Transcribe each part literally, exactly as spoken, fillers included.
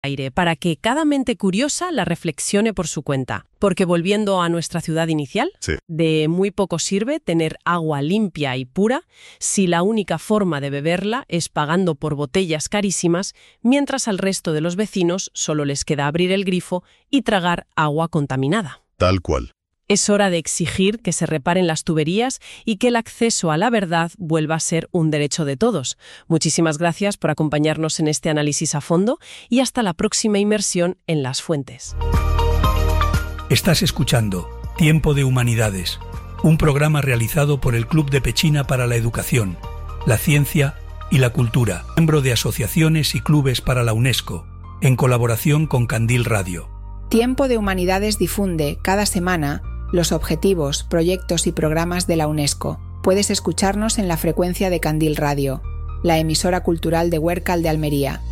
aire para que cada mente curiosa la reflexione por su cuenta. Porque volviendo a nuestra ciudad inicial, Sí. de muy poco sirve tener agua limpia y pura si la única forma de beberla es pagando por botellas carísimas, mientras al resto de los vecinos solo les queda abrir el grifo y tragar agua contaminada. Tal cual. Es hora de exigir que se reparen las tuberías y que el acceso a la verdad vuelva a ser un derecho de todos. Muchísimas gracias por acompañarnos en este análisis a fondo y hasta la próxima inmersión en las fuentes. Estás escuchando Tiempo de Humanidades, un programa realizado por el Club de Pechina para la Educación, la Ciencia y la Cultura, miembro de asociaciones y clubes para la UNESCO, en colaboración con Candil Radio. Tiempo de Humanidades difunde cada semana los objetivos, proyectos y programas de la UNESCO. Puedes escucharnos en la frecuencia de Candil Radio, la emisora cultural de Huércal de Almería.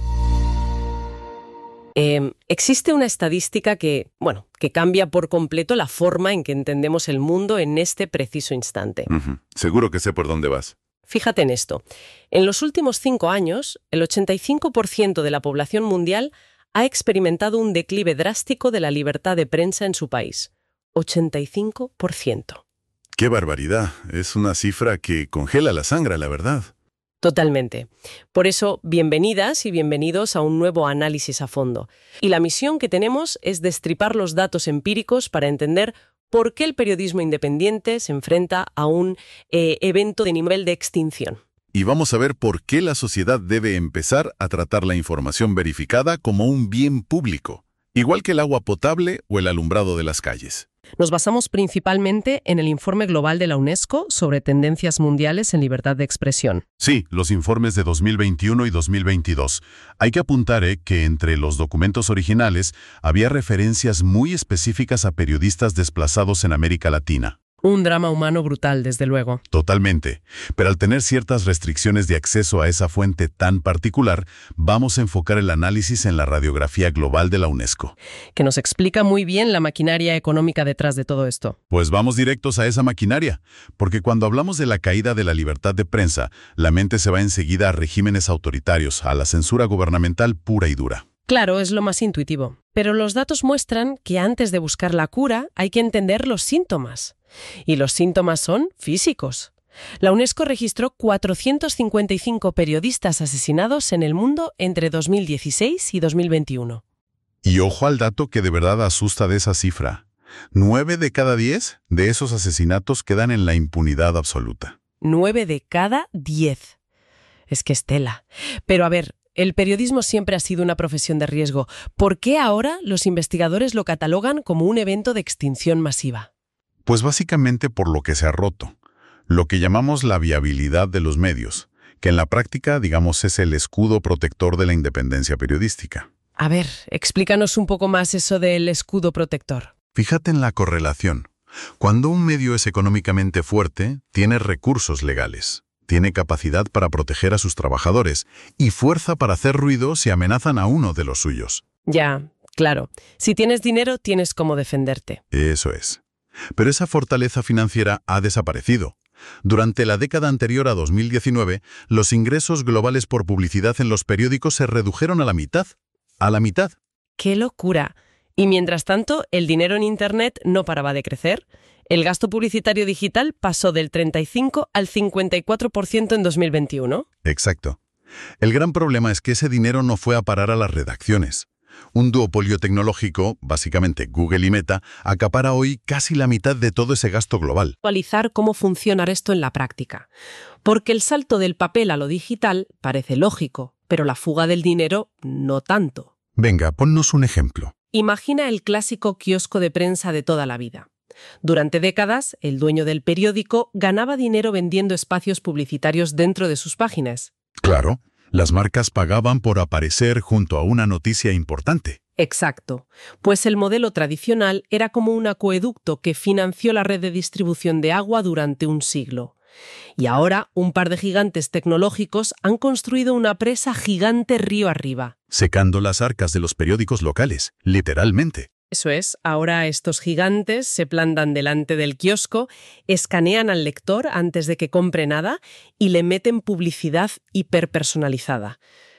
Eh, existe una estadística que, bueno, que cambia por completo la forma en que entendemos el mundo en este preciso instante. Ujú. Seguro que sé por dónde vas. Fíjate en esto. En los últimos cinco años, el ochenta y cinco por ciento de la población mundial ha experimentado un declive drástico de la libertad de prensa en su país. ochenta y cinco por ciento. ¡Qué barbaridad! Es una cifra que congela la sangre, la verdad. Totalmente. Por eso, bienvenidas y bienvenidos a un nuevo análisis a fondo. Y la misión que tenemos es destripar los datos empíricos para entender por qué el periodismo independiente se enfrenta a un eh, evento de nivel de extinción. Y vamos a ver por qué la sociedad debe empezar a tratar la información verificada como un bien público, igual que el agua potable o el alumbrado de las calles. Nos basamos principalmente en el informe global de la UNESCO sobre tendencias mundiales en libertad de expresión. Sí, los informes de dos mil veintiuno y dos mil veintidós. Hay que apuntar eh, que entre los documentos originales había referencias muy específicas a periodistas desplazados en América Latina. Un drama humano brutal, desde luego. Totalmente. Pero al tener ciertas restricciones de acceso a esa fuente tan particular, vamos a enfocar el análisis en la radiografía global de la UNESCO. Que nos explica muy bien la maquinaria económica detrás de todo esto. Pues vamos directos a esa maquinaria, porque cuando hablamos de la caída de la libertad de prensa, la mente se va enseguida a regímenes autoritarios, a la censura gubernamental pura y dura. Claro, es lo más intuitivo. Pero los datos muestran que antes de buscar la cura hay que entender los síntomas. Y los síntomas son físicos. La UNESCO registró cuatrocientos cincuenta y cinco periodistas asesinados en el mundo entre dos mil dieciséis y dos mil veintiuno. Y ojo al dato que de verdad asusta de esa cifra. Nueve de cada diez de esos asesinatos quedan en la impunidad absoluta. Nueve de cada diez. Es que es tela. Pero a ver, el periodismo siempre ha sido una profesión de riesgo. ¿Por qué ahora los investigadores lo catalogan como un evento de extinción masiva? Pues básicamente por lo que se ha roto, lo que llamamos la viabilidad de los medios, que en la práctica, digamos, es el escudo protector de la independencia periodística. A ver, explícanos un poco más eso del escudo protector. Fíjate en la correlación. Cuando un medio es económicamente fuerte, tiene recursos legales, tiene capacidad para proteger a sus trabajadores y fuerza para hacer ruido si amenazan a uno de los suyos. Ya, claro. Si tienes dinero, tienes cómo defenderte. Eso es. Pero esa fortaleza financiera ha desaparecido. Durante la década anterior a dos mil diecinueve, los ingresos globales por publicidad en los periódicos se redujeron a la mitad. ¡A la mitad! ¡Qué locura! Y mientras tanto, el dinero en Internet no paraba de crecer. El gasto publicitario digital pasó del treinta y cinco al cincuenta y cuatro por ciento en dos mil veintiuno. Exacto. El gran problema es que ese dinero no fue a parar a las redacciones. Un duopolio tecnológico, básicamente Google y Meta, acapara hoy casi la mitad de todo ese gasto global. Actualizar cómo funciona esto en la práctica. Porque el salto del papel a lo digital parece lógico, pero la fuga del dinero no tanto. Venga, ponnos un ejemplo. Imagina el clásico kiosco de prensa de toda la vida. Durante décadas, el dueño del periódico ganaba dinero vendiendo espacios publicitarios dentro de sus páginas. Claro. Las marcas pagaban por aparecer junto a una noticia importante. Exacto, pues el modelo tradicional era como un acueducto que financió la red de distribución de agua durante un siglo. Y ahora, un par de gigantes tecnológicos han construido una presa gigante río arriba. Secando las arcas de los periódicos locales, literalmente. Eso es, ahora estos gigantes se plantan delante del kiosco, escanean al lector antes de que compre nada y le meten publicidad hiperpersonalizada.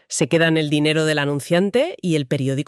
Se quedan el dinero del anunciante y el periódico